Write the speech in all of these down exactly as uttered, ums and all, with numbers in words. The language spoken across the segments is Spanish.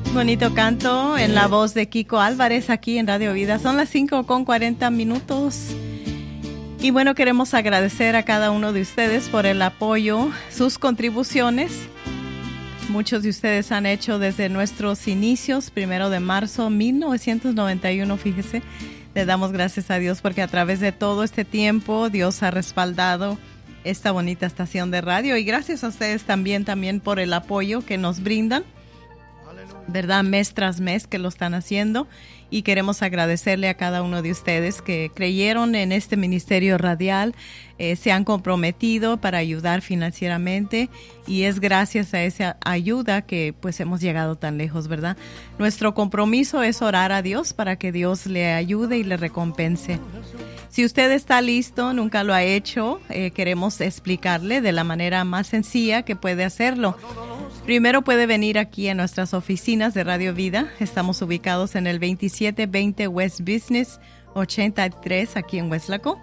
Bonito canto en la voz de Kiko Álvarez aquí en Radio Vida. Son las cinco con cuarenta minutos. Y bueno, queremos agradecer a cada uno de ustedes por el apoyo, sus contribuciones. Muchos de ustedes han hecho desde nuestros inicios, primero de marzo de mil novecientos noventa y uno, fíjese. Le damos gracias a Dios porque a través de todo este tiempo Dios ha respaldado esta bonita estación de radio. Y gracias a ustedes también, también por el apoyo que nos brindan, ¿verdad? Mes tras mes que lo están haciendo. Y queremos agradecerle a cada uno de ustedes que creyeron en este ministerio radial, eh, se han comprometido para ayudar financieramente y es gracias a esa ayuda que pues hemos llegado tan lejos, ¿verdad? Nuestro compromiso es orar a Dios para que Dios le ayude y le recompense. Si usted está listo, nunca lo ha hecho, eh, queremos explicarle de la manera más sencilla que puede hacerlo. Primero puede venir aquí a nuestras oficinas de Radio Vida. Estamos ubicados en el veintisiete veinte West Business ochenta y tres aquí en Weslaco.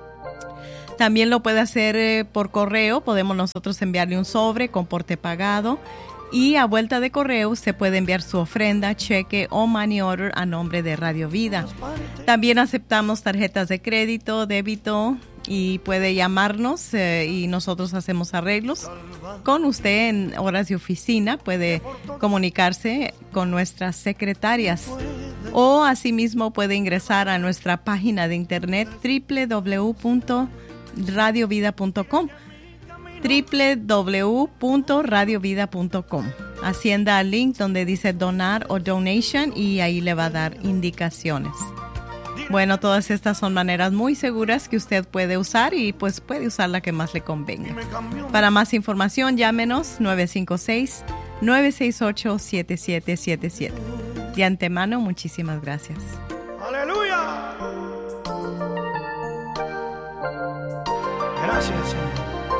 También lo puede hacer eh, por correo. Podemos nosotros enviarle un sobre con porte pagado. Y a vuelta de correo usted puede enviar su ofrenda, cheque o money order a nombre de Radio Vida. También aceptamos tarjetas de crédito, débito y puede llamarnos eh, y nosotros hacemos arreglos con usted en horas de oficina. Puede comunicarse con nuestras secretarias o asimismo puede ingresar a nuestra página de internet doble u doble u doble u punto radio vida punto com. doble u doble u doble u punto radio vida punto com. Hacienda al link donde dice donar o donation y ahí le va a dar indicaciones. Bueno, todas estas son maneras muy seguras que usted puede usar y pues puede usar la que más le convenga. Para más información, llámenos nueve cinco seis, nueve seis ocho, siete siete siete siete. De antemano, muchísimas gracias. ¡Aleluya! Gracias, Señor.